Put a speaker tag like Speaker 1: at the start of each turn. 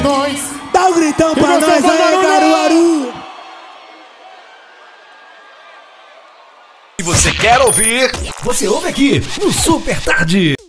Speaker 1: Dá um gritão pra nós aí, Caruaru.
Speaker 2: E você quer ouvir? Você ouve aqui no Super Tarde.